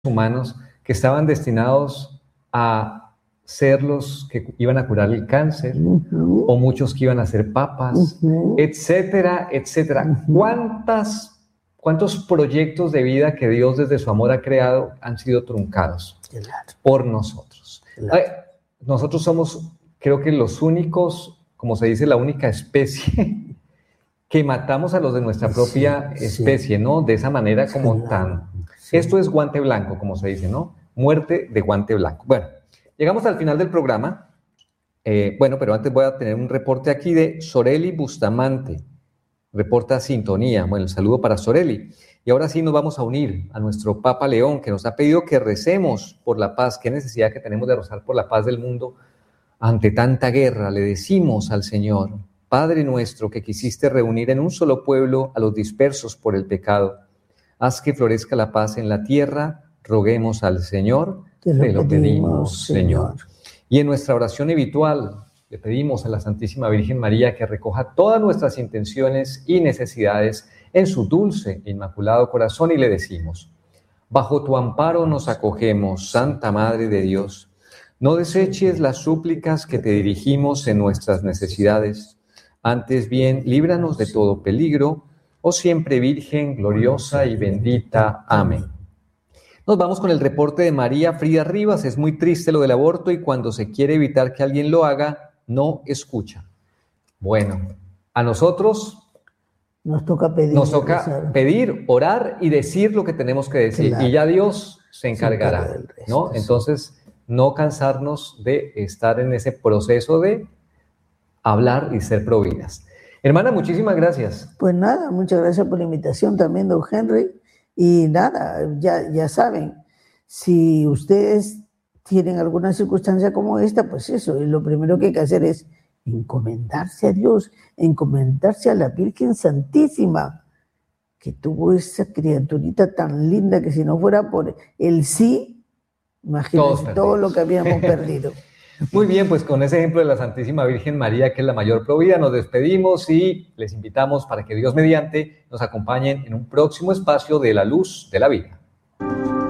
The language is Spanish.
humanos que estaban destinados a ser los que iban a curar el cáncer, o muchos que iban a ser papas, etcétera, etcétera. ¿Cuántos proyectos de vida que Dios desde su amor ha creado han sido truncados por nosotros? Nosotros somos, creo que los únicos, como se dice, la única especie que matamos a los de nuestra propia especie, ¿no? De esa manera como tan... Esto es guante blanco, como se dice, ¿no? Muerte de guante blanco. Bueno, llegamos al final del programa. Pero antes voy a tener un reporte aquí de Soreli Bustamante. Reporta sintonía. Bueno, el saludo para Soreli. Y ahora sí nos vamos a unir a nuestro Papa León, que nos ha pedido que recemos por la paz. Qué necesidad que tenemos de rezar por la paz del mundo ante tanta guerra. Le decimos al Señor: Padre nuestro, que quisiste reunir en un solo pueblo a los dispersos por el pecado, haz que florezca la paz en la tierra. Roguemos al Señor. Te lo pedimos, Señor. Y en nuestra oración habitual le pedimos a la Santísima Virgen María que recoja todas nuestras intenciones y necesidades en su dulce e inmaculado corazón, y le decimos: bajo tu amparo nos acogemos, Santa Madre de Dios. No deseches las súplicas que te dirigimos en nuestras necesidades. Antes bien, líbranos de todo peligro, oh siempre Virgen gloriosa y bendita. Amén. Nos vamos con el reporte de María Frida Rivas. Es muy triste lo del aborto, y cuando se quiere evitar que alguien lo haga, no escucha. Bueno, a nosotros nos toca pedir, orar y decir lo que tenemos que decir. Claro. Y ya Dios se encargará, ¿no? Entonces, no cansarnos de estar en ese proceso de hablar y ser providas. Hermana, muchísimas gracias. Pues nada, muchas gracias por la invitación también, don Henry. Y nada, ya saben, si ustedes tienen alguna circunstancia como esta, pues eso, y lo primero que hay que hacer es encomendarse a Dios, encomendarse a la Virgen Santísima, que tuvo esa criaturita tan linda que si no fuera por el sí, imagínense todo lo que habíamos perdido. Muy bien, pues con ese ejemplo de la Santísima Virgen María, que es la mayor provida, nos despedimos y les invitamos para que Dios mediante nos acompañen en un próximo espacio de la luz de la vida.